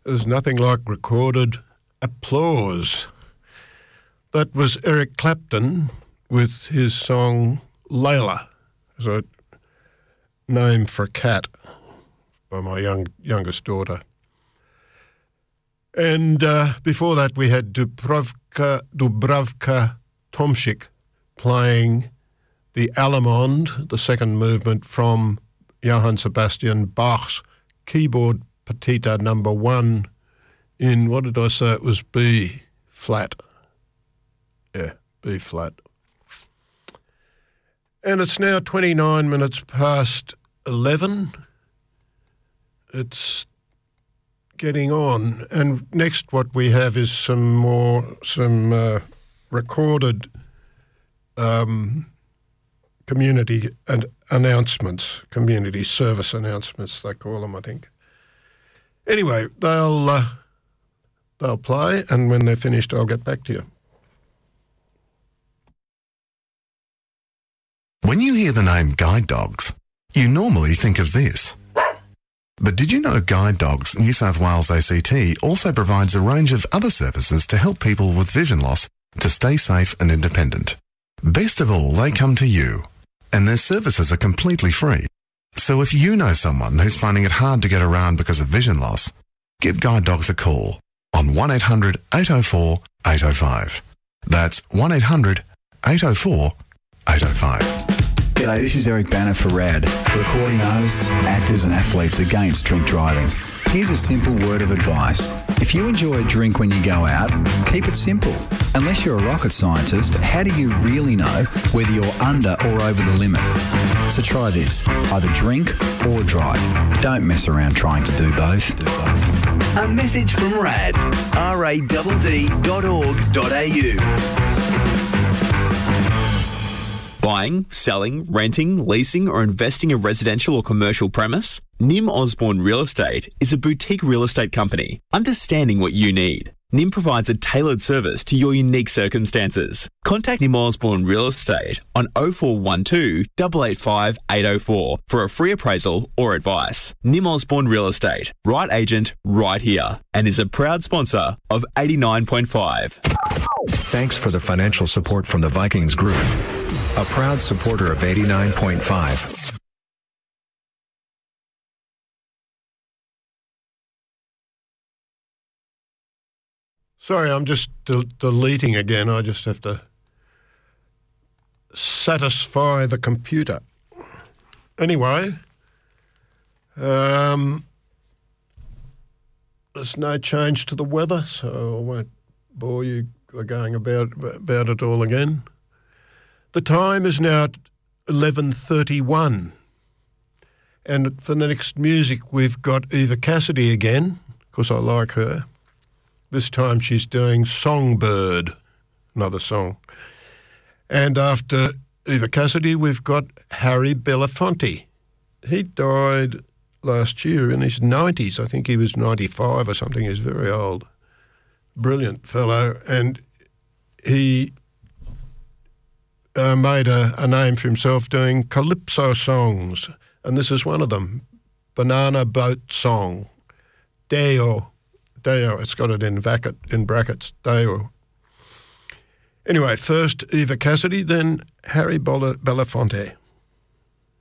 There's nothing like recorded applause. That was Eric Clapton with his song Layla, as a name for a cat by my youngest daughter. And before that we had Dubravka Tomšik playing the Allemande, the second movement from Johann Sebastian Bach's Keyboard Partita number 1 in, what did I say, it was B flat. Yeah, B flat. And it's now 29 minutes past 11. It's getting on. And next what we have is some recorded community and announcements, community service announcements, they call them, I think. Anyway, they'll play, and when they're finished, I'll get back to you. When you hear the name Guide Dogs, you normally think of this. But did you know Guide Dogs New South Wales ACT also provides a range of other services to help people with vision loss to stay safe and independent? Best of all, they come to you, and their services are completely free. So if you know someone who's finding it hard to get around because of vision loss, give Guide Dogs a call on 1800 804 805. That's 1800 804 805. G'day, this is Eric Banner for RAD, recording artists, actors and athletes against drink driving. Here's a simple word of advice. If you enjoy a drink when you go out, keep it simple. Unless you're a rocket scientist, how do you really know whether you're under or over the limit? So try this. Either drink or drive. Don't mess around trying to do both. A message from RAD. radd.org.au. Buying, selling, renting, leasing or investing a residential or commercial premise? Nim Osborne Real Estate is a boutique real estate company, understanding what you need. Nim provides a tailored service to your unique circumstances. Contact Nim Osborne Real Estate on 0412 885 804 for a free appraisal or advice. Nim Osborne Real Estate, right agent, right here, and is a proud sponsor of 89.5. Thanks for the financial support from the Vikings Group, a proud supporter of 89.5. Sorry, I'm just deleting again. I just have to satisfy the computer. Anyway, there's no change to the weather, so I won't bore you by going about it all again. The time is now 11:31, and for the next music we've got Eva Cassidy again, because I like her. This time she's doing Songbird, another song. And after Eva Cassidy, we've got Harry Belafonte. He died last year in his 90s. I think he was 95 or something. He's very old. Brilliant fellow. And he made a name for himself doing calypso songs. And this is one of them, Banana Boat Song, Deo, it's got it in brackets, Deo. Anyway, first Eva Cassidy, then Harry Belafonte.